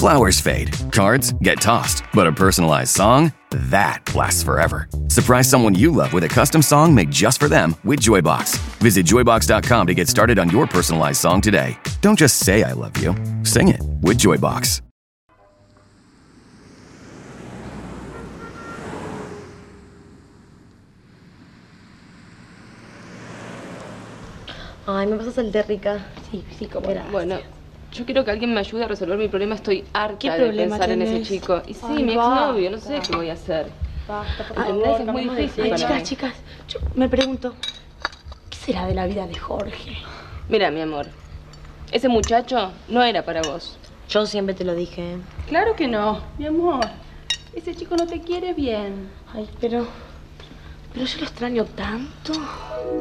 Flowers fade, cards get tossed, but a personalized song, that lasts forever. Surprise someone you love with a custom song made just for them with Joybox. Visit joybox.com to get started on your personalized song today. Don't just say I love you. Sing it with Joybox. Ay, ¿me pasas el té, Rica? Sí, como Gracias. bueno. Yo quiero que alguien me ayude a resolver mi problema. Estoy harta ¿Qué de problema pensar en tenés? ese chico. Y sí, Ay, mi basta. exnovio, no sé qué voy a hacer. Basta, por ¿Entendés? favor, Es muy cambiemos de difícil tema. para Ay, mí. chicas, yo me pregunto, ¿qué será de la vida de Jorge? Mira, mi amor, ese muchacho no era para vos. Yo siempre te lo dije. Claro que no, mi amor. Ese chico no te quiere bien. Ay, pero yo lo extraño tanto.